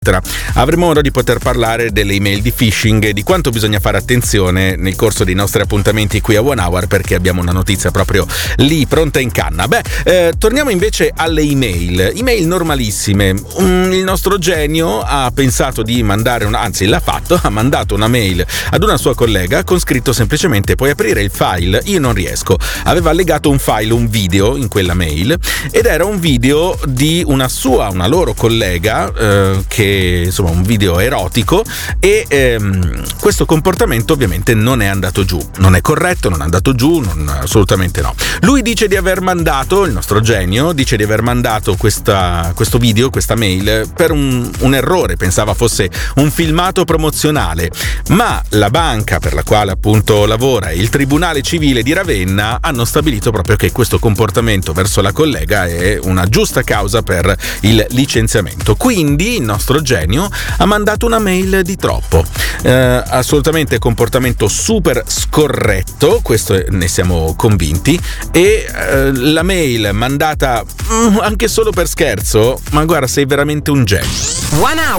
Avremo modo di poter parlare delle email di phishing e di quanto bisogna fare attenzione nel corso dei nostri appuntamenti qui a One Hour, perché abbiamo una notizia proprio lì pronta in canna. Torniamo invece alle email normalissime. Il nostro genio ha pensato di mandare ha mandato una mail ad una sua collega con scritto semplicemente: puoi aprire il file, io non riesco. Aveva allegato un video in quella mail, ed era un video di una loro collega, che insomma un video erotico, e questo comportamento ovviamente non è andato giù, non è corretto, non è andato giù, assolutamente no. Lui dice di aver mandato, il nostro genio dice di aver mandato questo video, questa mail, per un errore, pensava fosse un filmato promozionale, ma la banca per la quale appunto lavora e il Tribunale Civile di Ravenna hanno stabilito proprio che questo comportamento verso la collega è una giusta causa per il licenziamento. Quindi il nostro genio ha mandato una mail di troppo, assolutamente comportamento super scorretto, questo ne siamo convinti, e la mail mandata anche solo per scherzo, ma guarda, sei veramente un genio. 1 Hour